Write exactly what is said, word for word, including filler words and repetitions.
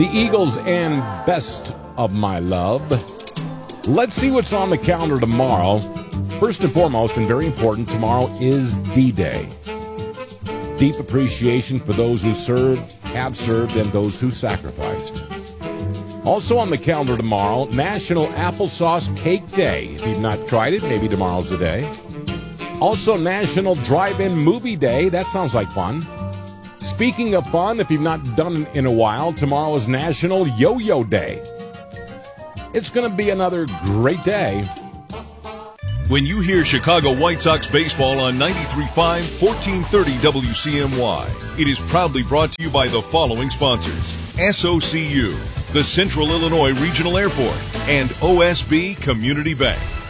The Eagles and Best of My Love. Let's see what's on the calendar tomorrow. First and foremost, and very important, tomorrow is D-Day. Deep appreciation for those who served, have served, and those who sacrificed. Also on the calendar tomorrow, National Applesauce Cake Day. If you've not tried it, maybe tomorrow's the day. Also National Drive-In Movie Day. That sounds like fun. Speaking of fun, if you've not done it in a while, tomorrow is National Yo-Yo Day. It's going to be another great day. When you hear Chicago White Sox baseball on ninety-three point five, fourteen thirty W C M Y, it is proudly brought to you by the following sponsors: S O C U, the Central Illinois Regional Airport, and O S B Community Bank.